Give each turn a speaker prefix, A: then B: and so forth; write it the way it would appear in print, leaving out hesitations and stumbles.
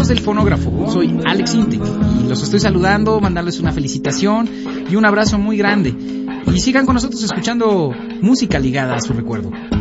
A: voz del fonógrafo. Soy Alex Intec y los estoy saludando, mandarles una felicitación y un abrazo muy grande. Y sigan con nosotros escuchando música ligada a su recuerdo.